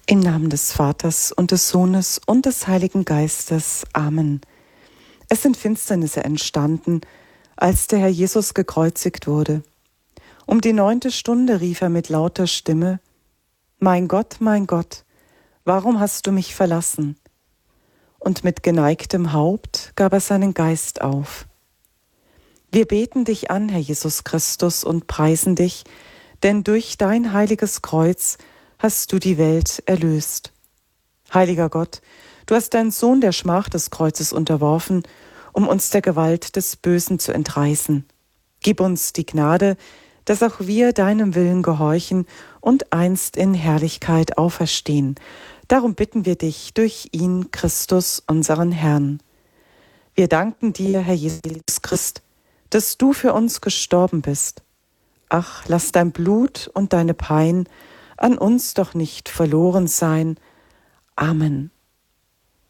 Im Namen des Vaters und des Sohnes und des Heiligen Geistes. Amen. Es sind Finsternisse entstanden, als der Herr Jesus gekreuzigt wurde. Um die 9. Stunde rief er mit lauter Stimme: mein Gott, warum hast du mich verlassen? Und mit geneigtem Haupt gab er seinen Geist auf. Wir beten dich an, Herr Jesus Christus, und preisen dich, denn durch dein heiliges Kreuz hast du die Welt erlöst. Heiliger Gott, du hast deinen Sohn der Schmach des Kreuzes unterworfen, um uns der Gewalt des Bösen zu entreißen. Gib uns die Gnade, dass auch wir deinem Willen gehorchen und einst in Herrlichkeit auferstehen. Darum bitten wir dich durch ihn, Christus, unseren Herrn. Wir danken dir, Herr Jesus Christ, dass du für uns gestorben bist. Ach, lass dein Blut und deine Pein an uns doch nicht verloren sein. Amen.